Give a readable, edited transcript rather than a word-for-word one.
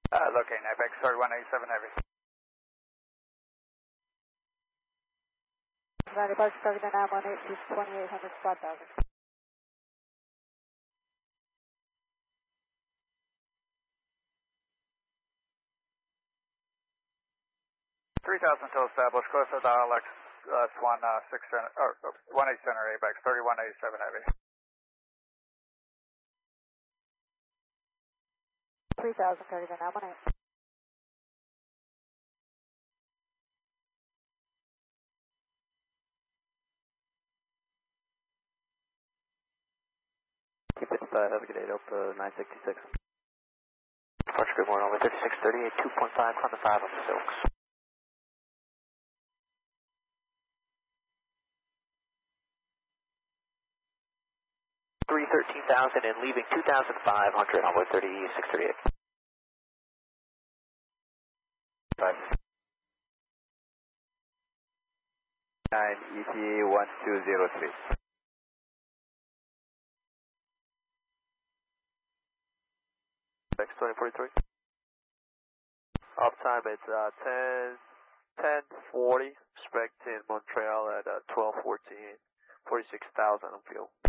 Looking, Apex 3187 Heavy. Roger, departure target 918 to 2800 spot 1000. 3000 till established, close to dial X, Swan 6 center, 18 center, ABEX 3187 Heavy. 3000 target 918. Keep it, have a good day, Delta 966. Departure good morning, over 3638, 2.5, climb to 5 on the Silks. $13,000 and leaving 2,500 on 3638. 5. 9 ETA 1203. X2043. Off time it's 10:40. Expecting Montreal at 12:14. 46,000 on fuel.